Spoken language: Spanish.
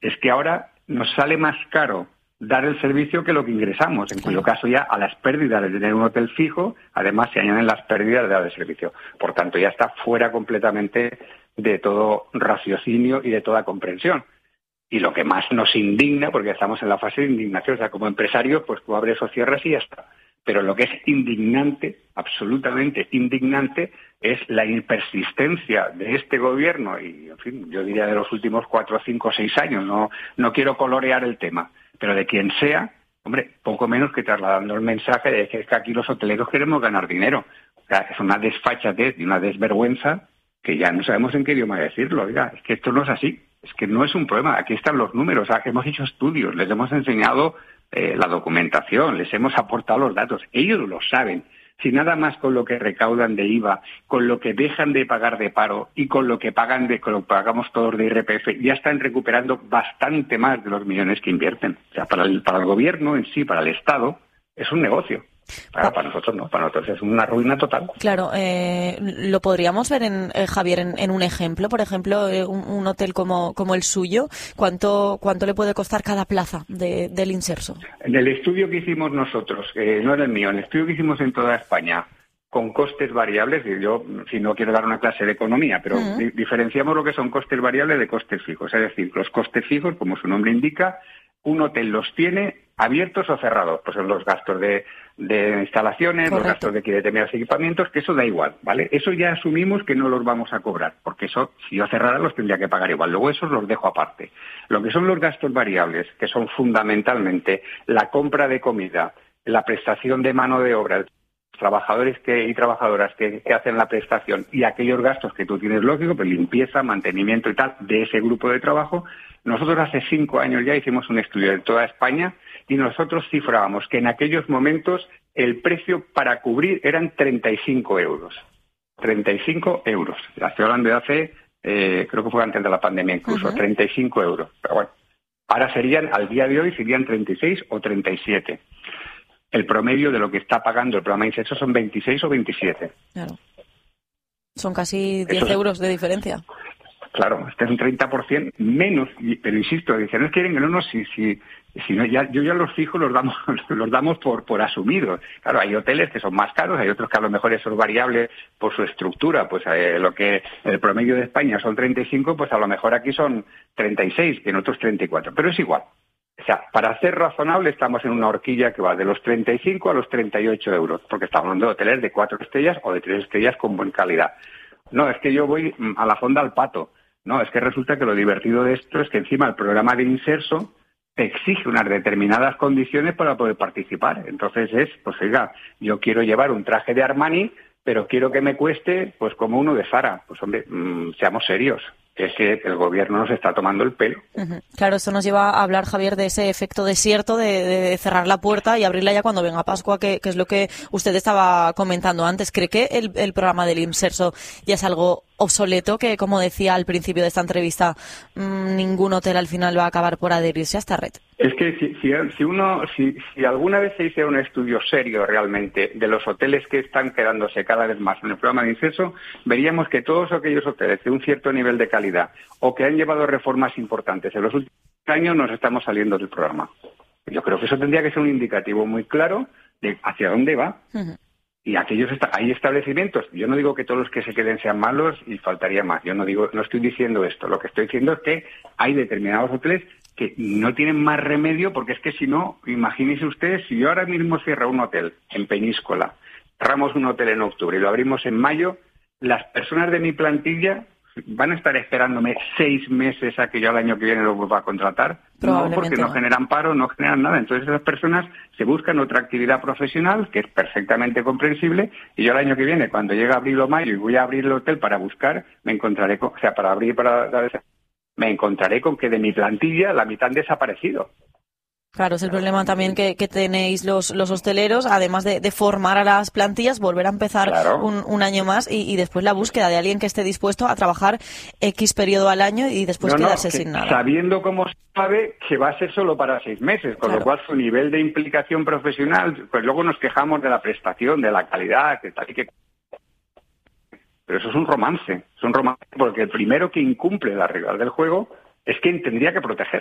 es que ahora nos sale más caro dar el servicio que lo que ingresamos, en cuyo caso ya a las pérdidas de tener un hotel fijo, además se añaden las pérdidas de dar el servicio. Por tanto, ya está fuera completamente de todo raciocinio y de toda comprensión. Y lo que más nos indigna, porque estamos en la fase de indignación, o sea, como empresario, pues tú abres o cierras y ya está. Pero lo que es indignante, absolutamente indignante, es la persistencia de este gobierno y, en fin, yo diría de los últimos 4, 5, 6 años, no quiero colorear el tema, pero de quien sea, hombre, poco menos que trasladando el mensaje de que aquí los hoteleros queremos ganar dinero. O sea, es una desfachatez y una desvergüenza que ya no sabemos en qué idioma decirlo. Oiga, es que esto no es así, es que no es un problema, aquí están los números, o sea, hemos hecho estudios, les hemos enseñado la documentación, les hemos aportado los datos, ellos lo saben. Si nada más con lo que recaudan de IVA, con lo que dejan de pagar de paro y con lo que con lo que pagamos todos de IRPF, ya están recuperando bastante más de los millones que invierten. O sea, para el gobierno en sí, para el Estado, es un negocio. Para nosotros no, para nosotros es una ruina total. Claro, lo podríamos ver, Javier, en un ejemplo. Por ejemplo, un hotel como el suyo, ¿cuánto le puede costar cada plaza del Inserso? En el estudio que hicimos nosotros, no en el mío, en el estudio que hicimos en toda España, con costes variables, y yo si no quiero dar una clase de economía, pero diferenciamos lo que son costes variables de costes fijos. Es decir, los costes fijos, como su nombre indica, un hotel los tiene abiertos o cerrados, pues son los gastos de instalaciones, correcto, los gastos de determinados equipamientos, que eso da igual, ¿vale? Eso ya asumimos que no los vamos a cobrar, porque eso, si yo cerrara, los tendría que pagar igual. Luego esos los dejo aparte. Lo que son los gastos variables, que son fundamentalmente la compra de comida, la prestación de mano de obra, trabajadores y trabajadoras que hacen la prestación y aquellos gastos que tú tienes lógico, pues limpieza, mantenimiento y tal, de ese grupo de trabajo. Nosotros hace 5 años ya hicimos un estudio en toda España y nosotros cifrábamos que en aquellos momentos el precio para cubrir eran 35 euros. 35 euros. Estoy hablando de hace, creo que fue antes de la pandemia incluso, 35 euros. Pero bueno, ahora al día de hoy serían 36 o 37. El promedio de lo que está pagando el programa Inserso son 26 o 27. Claro. Son casi 10 euros de diferencia. Claro, este es un 30% menos, pero insisto, dicen, no quieren que si no, yo ya los fijos los damos por asumidos. Claro, hay hoteles que son más caros, hay otros que a lo mejor eso es variable por su estructura, pues lo que el promedio de España son 35, pues a lo mejor aquí son 36, que en otros 34, pero es igual. O sea, para ser razonable estamos en una horquilla que va de los 35 a los 38 euros, porque estamos hablando de hoteles de 4 estrellas o de 3 estrellas con buena calidad. No, es que yo voy a la fonda al pato. No, es que resulta que lo divertido de esto es que encima el programa de Inserso te exige unas determinadas condiciones para poder participar. Entonces pues oiga, yo quiero llevar un traje de Armani, pero quiero que me cueste pues como uno de Zara. Pues hombre, seamos serios. Es que el gobierno nos está tomando el pelo. Claro, esto nos lleva a hablar, Javier, de ese efecto desierto, de cerrar la puerta y abrirla ya cuando venga Pascua, que es lo que usted estaba comentando antes. ¿Cree que el programa del Inserso ya es algo obsoleto, que, como decía al principio de esta entrevista, ningún hotel al final va a acabar por adherirse a esta red? Es que si alguna vez se hiciera un estudio serio realmente de los hoteles que están quedándose cada vez más en el programa de Inserso, veríamos que todos aquellos hoteles de un cierto nivel de calidad o que han llevado reformas importantes en los últimos años nos estamos saliendo del programa. Yo creo que eso tendría que ser un indicativo muy claro de hacia dónde va. Y hay establecimientos, yo no digo que todos los que se queden sean malos y faltaría más, no estoy diciendo esto, lo que estoy diciendo es que hay determinados hoteles que no tienen más remedio, porque es que si no, imagínense ustedes, si yo ahora mismo cierro un hotel en Peñíscola, cerramos un hotel en octubre y lo abrimos en mayo, las personas de mi plantilla van a estar esperándome 6 meses a que yo al año que viene lo vuelva a contratar. No, porque no generan paro, no generan nada. Entonces esas personas se buscan otra actividad profesional, que es perfectamente comprensible, y yo el año que viene, cuando llegue abril o mayo y voy a abrir el hotel para buscar, me encontraré con que de mi plantilla la mitad han desaparecido. Claro, es el problema también que tenéis los hosteleros, además de formar a las plantillas, volver a empezar un año más y después la búsqueda de alguien que esté dispuesto a trabajar X periodo al año y después quedarse sin nada. Sabiendo cómo sabe que va a ser solo para 6 meses, con lo cual su nivel de implicación profesional, pues luego nos quejamos de la prestación, de la calidad, que tal y que... Pero eso es un romance porque el primero que incumple las reglas del juego es quien tendría que proteger.